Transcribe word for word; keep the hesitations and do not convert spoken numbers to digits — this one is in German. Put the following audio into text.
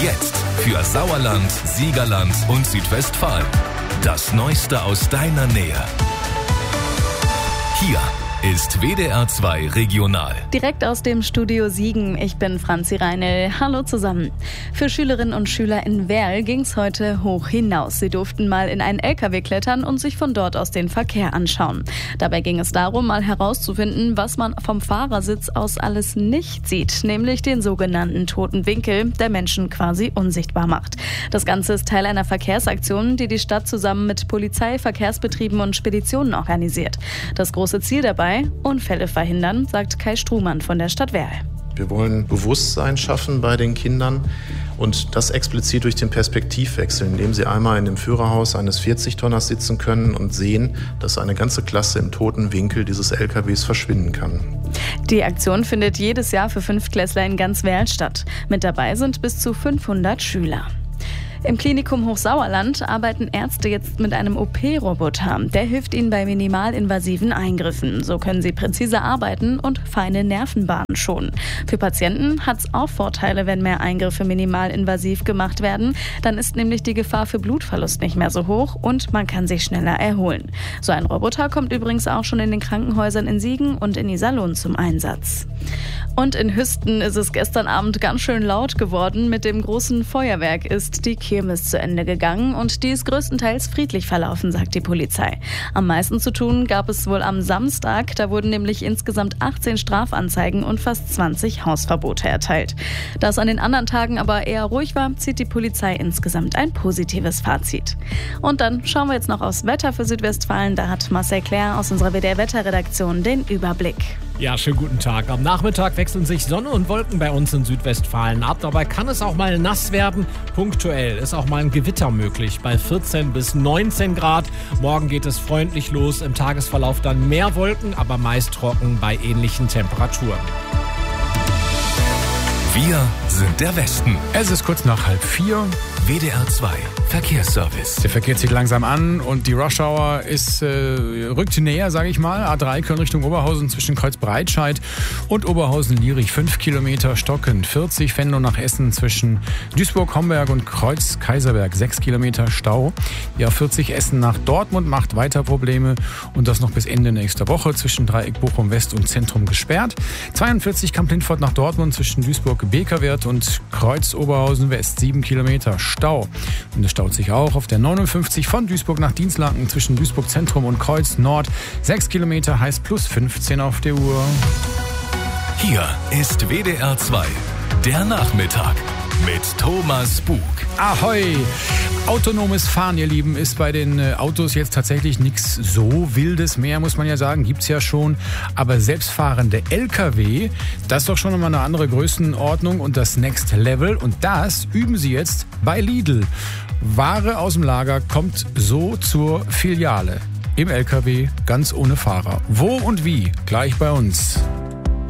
Jetzt für Sauerland, Siegerland und Südwestfalen. Das Neueste aus deiner Nähe. Hier ist W D R zwei Regional. Direkt aus dem Studio Siegen. Ich bin Franzi Reinl. Hallo zusammen. Für Schülerinnen und Schüler in Werl ging es heute hoch hinaus. Sie durften mal in einen L K W klettern und sich von dort aus den Verkehr anschauen. Dabei ging es darum, mal herauszufinden, was man vom Fahrersitz aus alles nicht sieht, nämlich den sogenannten toten Winkel, der Menschen quasi unsichtbar macht. Das Ganze ist Teil einer Verkehrsaktion, die die Stadt zusammen mit Polizei, Verkehrsbetrieben und Speditionen organisiert. Das große Ziel dabei: Unfälle verhindern, sagt Kai Strumann von der Stadt Werl. Wir wollen Bewusstsein schaffen bei den Kindern und das explizit durch den Perspektivwechsel, indem sie einmal in dem Führerhaus eines vierzig-Tonners sitzen können und sehen, dass eine ganze Klasse im toten Winkel dieses L K Ws verschwinden kann. Die Aktion findet jedes Jahr für Fünftklässler in ganz Werl statt. Mit dabei sind bis zu fünfhundert Schüler. Im Klinikum Hochsauerland arbeiten Ärzte jetzt mit einem O P-Roboter. Der hilft ihnen bei minimalinvasiven Eingriffen. So können sie präziser arbeiten und feine Nervenbahnen schonen. Für Patienten hat es auch Vorteile, wenn mehr Eingriffe minimalinvasiv gemacht werden. Dann ist nämlich die Gefahr für Blutverlust nicht mehr so hoch und man kann sich schneller erholen. So ein Roboter kommt übrigens auch schon in den Krankenhäusern in Siegen und in Iserlohn zum Einsatz. Und in Hüsten ist es gestern Abend ganz schön laut geworden. Mit dem großen Feuerwerk ist die Kirmes zu Ende gegangen und die ist größtenteils friedlich verlaufen, sagt die Polizei. Am meisten zu tun gab es wohl am Samstag. Da wurden nämlich insgesamt achtzehn Strafanzeigen und fast zwanzig Hausverbote erteilt. Da es an den anderen Tagen aber eher ruhig war, zieht die Polizei insgesamt ein positives Fazit. Und dann schauen wir jetzt noch aufs Wetter für Südwestfalen. Da hat Marcel Claire aus unserer W D R-Wetterredaktion den Überblick. Ja, schönen guten Tag. Am Nachmittag wechseln sich Sonne und Wolken bei uns in Südwestfalen ab. Dabei kann es auch mal nass werden. Punktuell ist auch mal ein Gewitter möglich bei vierzehn bis neunzehn Grad. Morgen geht es freundlich los. Im Tagesverlauf dann mehr Wolken, aber meist trocken bei ähnlichen Temperaturen. Wir sind der Westen. Es ist kurz nach halb vier. W D R zwei Verkehrsservice. Der Verkehr zieht langsam an und die Rush Hour ist, äh, rückt näher, sage ich mal. A drei Köln Richtung Oberhausen zwischen Kreuzbreitscheid und Oberhausen-Lierich fünf Kilometer stockend. vierzig Venlo nach Essen zwischen Duisburg-Homberg und Kreuz-Kaiserberg sechs Kilometer Stau. Die A vierzig Essen nach Dortmund macht weiter Probleme und das noch bis Ende nächster Woche zwischen Dreieck Bochum West und Zentrum gesperrt. zweiundvierzig Kamp-Lindfort nach Dortmund zwischen Duisburg-Bekerwert und Kreuz-Oberhausen West sieben Kilometer Stau. Und es staut sich auch auf der neunundfünfzig von Duisburg nach Dienstlaken zwischen Duisburg Zentrum und Kreuz Nord. sechs Kilometer heißt plus fünfzehn auf der Uhr. Hier ist W D R zwei, der Nachmittag mit Thomas Bug. Ahoi! Autonomes Fahren, ihr Lieben, ist bei den Autos jetzt tatsächlich nichts so Wildes mehr, muss man ja sagen, gibt's ja schon. Aber selbstfahrende L K W, das ist doch schon mal eine andere Größenordnung und das Next Level. Und das üben sie jetzt bei Lidl. Ware aus dem Lager kommt so zur Filiale. Im L K W, ganz ohne Fahrer. Wo und wie? Gleich bei uns.